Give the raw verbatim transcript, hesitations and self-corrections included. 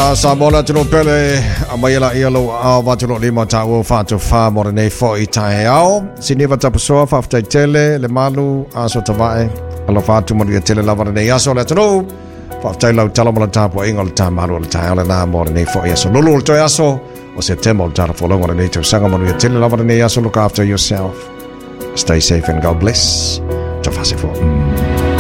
Ia samola tino pele amayela ialo a watino lima tau fatu fa mo nei fo I tai ao siniva tapusoa fa ftai tele le malu aso tavae ala fatu mo ia tele lava nei aso le tino fa ftai lau tala mo tapo inga le tamaru le tai ala na mo nei fo aso lulu le toi aso o se temo le tala fo longa nei tau sanga mo ia tele lava nei aso. Look after yourself, stay safe and God bless. Tafase fo.